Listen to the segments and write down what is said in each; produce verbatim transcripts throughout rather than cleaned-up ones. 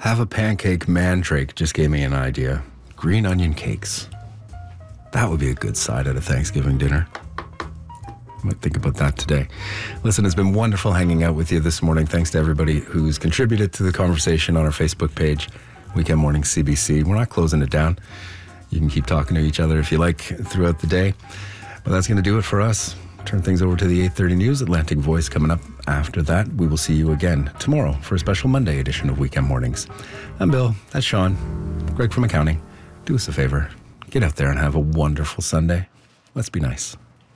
Have a pancake mandrake just gave me an idea. Green onion cakes. That would be a good side at a Thanksgiving dinner. Might think about that today. Listen, it's been wonderful hanging out with you this morning. Thanks to everybody who's contributed to the conversation on our Facebook page, Weekend Morning C B C. We're not closing it down. You can keep talking to each other if you like throughout the day. But that's going to do it for us. Turn things over to the eight thirty News. Atlantic Voice coming up after that. We will see you again tomorrow for a special Monday edition of Weekend Mornings. I'm Bill. That's Sean. Greg from accounting. Do us a favor. Get out there and have a wonderful Sunday. Let's be nice.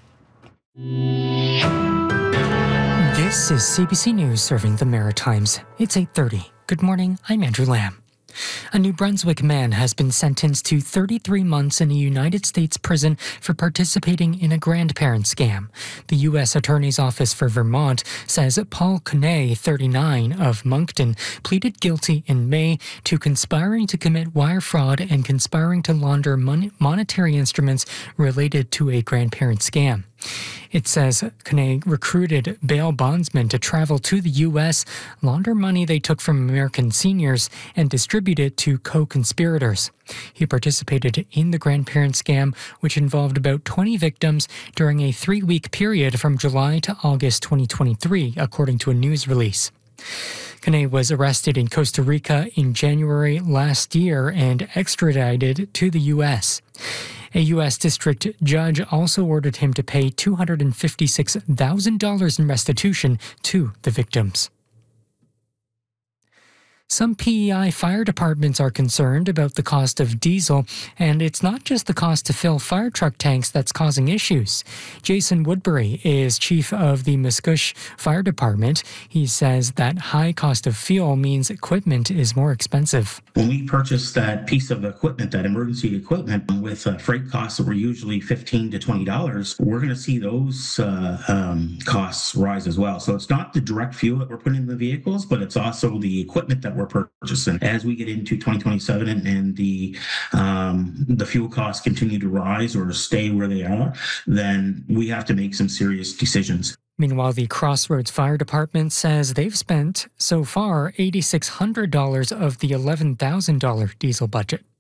This is C B C News serving the Maritimes. It's eight thirty. Good morning, I'm Andrew Lamb. A New Brunswick man has been sentenced to thirty-three months in a United States prison for participating in a grandparent scam. The U S Attorney's Office for Vermont says Paul Coney, thirty-nine, of Moncton, pleaded guilty in May to conspiring to commit wire fraud and conspiring to launder mon- monetary instruments related to a grandparent scam. It says Coney recruited bail bondsmen to travel to the U S, launder money they took from American seniors, and distribute it to co-conspirators. He participated in the grandparent scam, which involved about twenty victims during a three-week period from July to August twenty twenty-three, according to a news release. Coney was arrested in Costa Rica in January last year and extradited to the U S. A U S district judge also ordered him to pay two hundred fifty-six thousand dollars in restitution to the victims. Some P E I fire departments are concerned about the cost of diesel, and it's not just the cost to fill fire truck tanks that's causing issues. Jason Woodbury is chief of the Musqueam Fire Department. He says that high cost of fuel means equipment is more expensive. When we purchase that piece of equipment, that emergency equipment, with uh, freight costs that were usually fifteen to twenty dollars, we're going to see those uh, um, costs rise as well. So it's not the direct fuel that we're putting in the vehicles, but it's also the equipment that we're purchasing. As we get into twenty twenty-seven and, and the um, the fuel costs continue to rise or stay where they are, then we have to make some serious decisions. Meanwhile, the Crossroads Fire Department says they've spent so far eight thousand six hundred dollars of the eleven thousand dollars diesel budget.